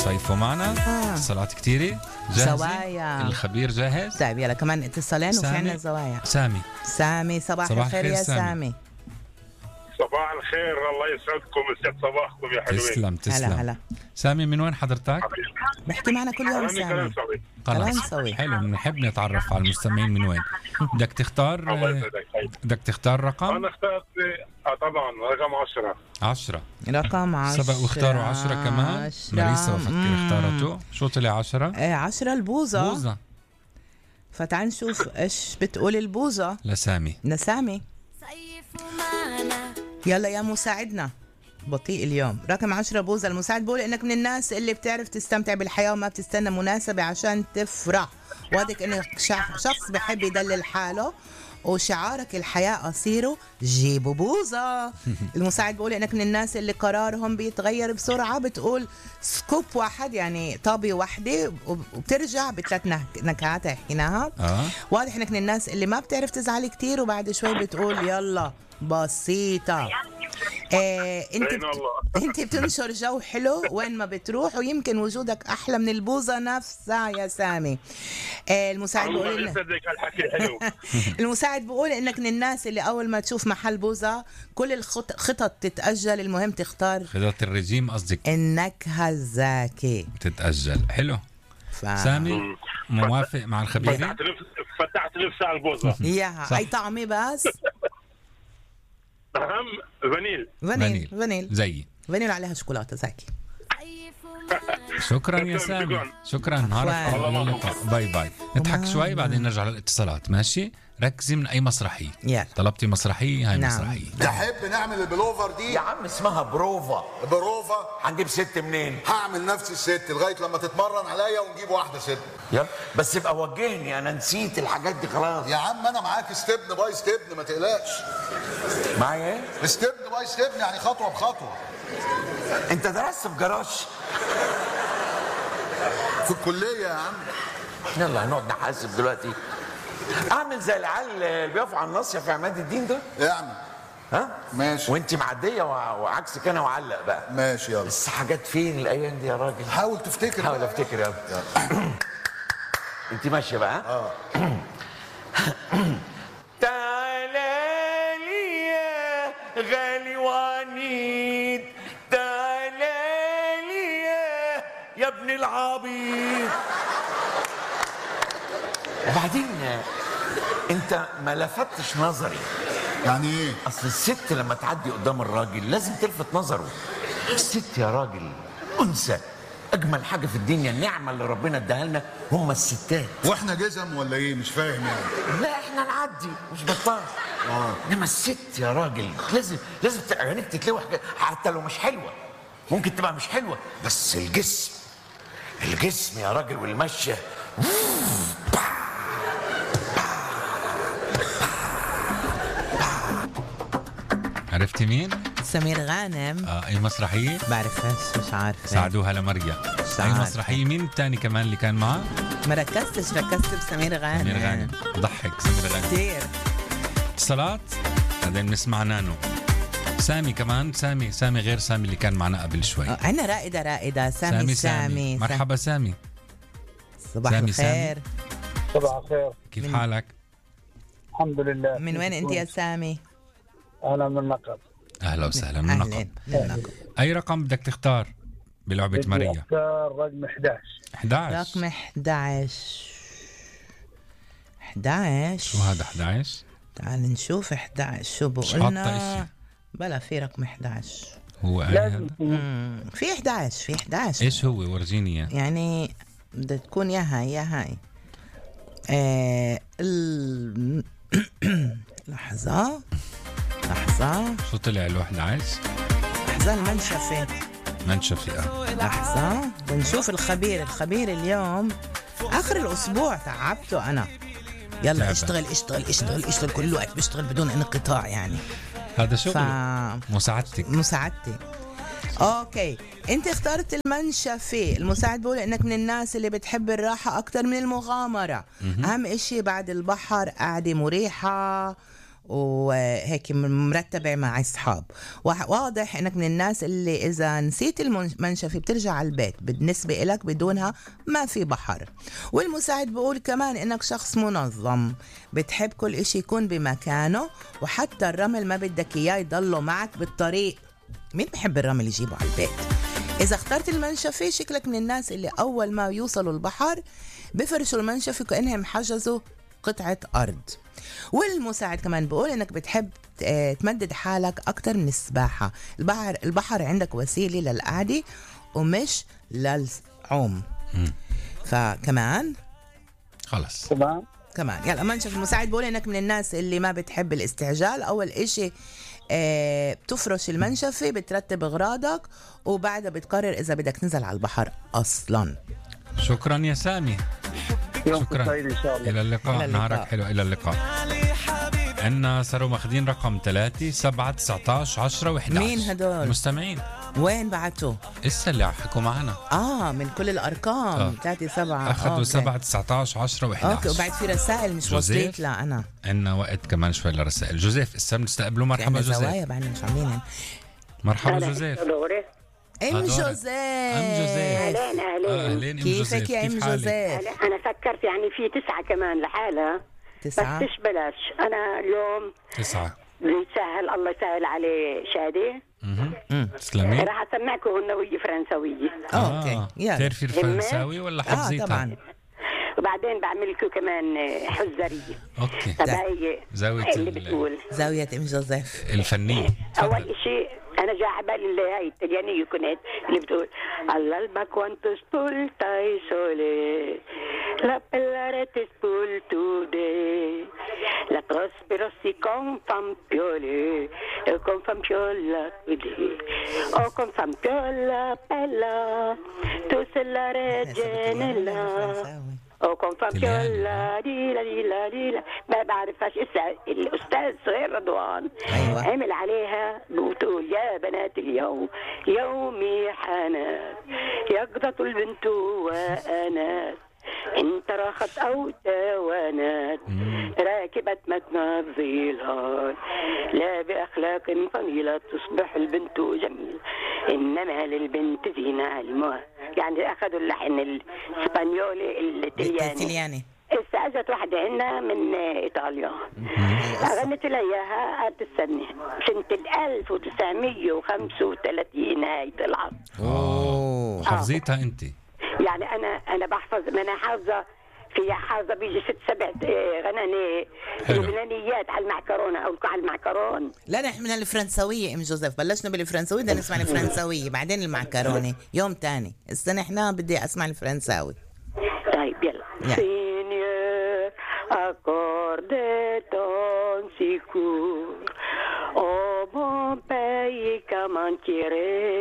تصيفوا معنا. اتصالات كتيرة. زوايا. الخبير جاهز؟ طيب يلا كمان اتصالين وفي عنا زوايا. سامي صباح الخير يا سامي. صباح الخير، الله يسعدكم ويسعد صباحكم يا حلوين. تسلم. هلا. سامي من وين حضرتك؟ بحكي معنا كل يوم سامي. قلنسوي. حلو، بنحب نتعرف على المستمعين من وين. بدك تختار رقم؟ أنا اخترت طبعا رقم 10. رقم 10. سبق واختاروا 10 كمان. ماريسا بفكر اختارته. شو طلع 10؟ 10 البوظة. فتعال نشوف ايش بتقول البوظة لسامي. يلا يا مساعدنا، بطيء اليوم. رقم 10 بوظة. المساعد بقول انك من الناس اللي بتعرف تستمتع بالحياة وما بتستنى مناسبة عشان تفرح، وادك انك شخص بحب يدلل حاله، وشعارك الحياة قصيره جيبوا بوظة. المساعد بقول انك من الناس اللي قرارهم بيتغير بسرعة، بتقول سكوب واحد يعني طابة واحدة وبترجع بثلاث نكهات حكيناها. واضح انك من الناس اللي ما بتعرف تزعل كتير وبعد شوي بتقول يلا بسيطة. انت بتنشر جو حلو وين ما بتروح، ويمكن وجودك احلى من البوظة نفسها يا سامي. المساعد بقول المساعد بقول انك من الناس اللي اول ما تشوف محل بوظة كل الخطط تتأجل، المهم تختار خطط الرجيم قصدك. النكهة الزاكي تتأجل. حلو. سامي موافق مع الخبيرة. فتحت نفسي على البوظة. اي طعمي بس فانيل زي فانيل عليها شوكولاتة زاكي. شكرا يا سامي، شكرا. نعرف. باي. نضحك شوي بعدين نرجع للاتصالات. ماشي. ركزي من اي مسرحية. طلبتي مسرحية، هاي مسرحية. تحب نعمل البلوفر دي؟ يا عم اسمها بروفا. هنجيب ست منين؟ هعمل نفسي الست لغاية لما تتمرن عليا ونجيب واحدة ست. يلا بس يبقى وجهني، انا نسيت الحاجات دي خلاص. يا عم انا معاك ستبن باي ستبن، ما تقلقش. معايا ايه؟ ستبن باي ستبن يعني خطوة بخطوة. انت درست في جراج؟ في الكلية يا عم. يلا هنقعد نحاسب دلوقتي. اعمل زي العيال اللي بيقفوا على الناصيه في عماد الدين ده. اعمل. ماشي. وانت معديه وعكسك انا وعلق بقى. ماشي يلا. بس حاجات فين الايام دي يا راجل؟ حاول تفتكر. حاول افتكر يلا. انت ماشيه بقى. تعالى لي يا غالي وعنيد، تعالى لي يا ابن العبيط. وبعدين انت ما لفتش نظري. يعني ايه؟ اصل الست لما تعدي قدام الراجل لازم تلفت نظره. الست يا راجل انثى، اجمل حاجه في الدنيا، النعمه اللي ربنا اداها لنا هم الستات. واحنا جزم ولا ايه؟ مش فاهم يعني. لا احنا نعدي مش بطال. انما الست يا راجل لازم عينيك تتلوح حتى لو مش حلوه. ممكن تبقى مش حلوه بس الجسم يا راجل والمشيه. عرفتي مين؟ سمير غانم. اي مسرحية؟ بعرفهاش، مش عارفة. ساعدوها لمريا. اي مسرحية؟ مين الثاني كمان اللي كان معه؟ ما ركزت بسمير غانم. ضحك سمير غانم كتير. اتصالات بعدين بنسمع نانو. سامي كمان. سامي غير سامي اللي كان معنا قبل شوي. عنا رائدة. سامي. مرحبا سامي. صباح الخير. صباح الخير. كيف حالك؟ الحمد لله. من وين انت يا سامي؟ انا من النقب. اهلا وسهلا من النقب. اي رقم بدك تختار بلعبة ماريا؟ اختار رقم 11. رقم 11. شو هذا 11؟ تعال نشوف 11 شو بقولنا. بلا في رقم 11 هو في 11 ايش هو؟ ورجيني يعني بدها تكون يا هاي لحظة شو طلع له 11؟ لحظة منشفة. لحظة بنشوف الخبير اليوم آخر الأسبوع تعبته أنا. يلا اشتغل كل الوقت بيشتغل بدون انقطاع يعني. هذا شغل مساعدتي. اوكي انت اخترت المنشفة. المساعد بيقول انك من الناس اللي بتحب الراحة اكتر من المغامرة. اهم اشي بعد البحر قاعدة مريحة وهيك مرتبة مع أصحاب. واضح إنك من الناس اللي إذا نسيت المنشفة بترجع على البيت، بالنسبة إلك بدونها ما في بحر. والمساعد بقول كمان إنك شخص منظم، بتحب كل إشي يكون بمكانه، وحتى الرمل ما بدك إياه يضله معك بالطريق. مين بحب الرمل يجيبه على البيت؟ إذا اخترت المنشفة شكلك من الناس اللي أول ما يوصلوا البحر بفرشوا المنشفة كأنهم حجزوا قطعة أرض. والمساعد كمان بقول إنك بتحب تمدد حالك أكتر من السباحة. البحر عندك وسيلة للقعدة ومش للعوم. فكمان خلص كمان يلا منشف. المساعد بقول إنك من الناس اللي ما بتحب الاستعجال. أول إشي بتفرش المنشفة، بترتب أغراضك، وبعدها بتقرر إذا بدك تنزل على البحر أصلا. شكرا يا سامي، شكرا، إلى اللقاء، نهارك حلو، إلى اللقاء. عنا صاروا ماخدين رقم 3 7 19 10 و11. مين هدول؟ مستمعين. وين بعتوا؟ إسا اللي حكوا معنا من كل الأرقام 3 7 أخذوا 7 19 10 و11. أوكي، وبعد في رسائل مش وصلت. لا أنا عنا وقت كمان شوي لرسائل. جوزيف إسا بنستقبلوا. مرحبا جوزيف. زوايا بعدين مش عاملين. مرحبا جوزيف. ام جوزيف. أهلين. كيفك يا ام جوزيف؟ أنا فكرت يعني في 9 كمان لحالها 9 بس بلاش. أنا اليوم 9 بيسهل، الله يسهل عليه شادي. تسلمي. راح أسمعكم هنوية فرنسوية. اوكي يلا. بتعرفي الفرنساوي ولا حفظيتها؟ طبعا. وبعدين بعمل لكم كمان حزرية. اوكي. طبعا زاوية اللي بتقول زاوية ام جوزيف الفنية. أول شيء أنا جاي على بالي اللي هاي التليانية كنت اللي بتقول all'alba quanto spulta il sole la bella rete spultude la prospero si confampiole e confampiole o confampiole bella tu sei la reginella او كونفامبيولا ديلا ديلا ديلا. ما بعرفش الاستاذ صغير رضوان عمل عليها بتقول يا بنات اليوم يومي حانات يقضت البنت وانات إن تراخت أو توانت راكبت متن الظلال لا بأخلاق فضيلة تصبح البنت جميلة إنما للبنت زينة علمها. يعني أخذوا اللحن الإسبانيولي الإيطالياني. استأجت واحدة عنا من إيطاليا غنت لها إياها بتستنى سنة 1935 هاي طلعت. حفظيتها أنت؟ يعني أنا بحفظ، ما أنا حافظة في حافظة بيجي 6-7 غناني لبنانيات على المعكرونة أو على المعكرون. لا نحن من الفرنسوية ام جوزيف، بلشنا بالفرنسوية بدنا نسمع الفرنسوية بعدين المعكرونة يوم تاني. السنة احنا بدي أسمع الفرنساوي. طيب يلا. Seigneur accorde ton secours au bon pays comme entier.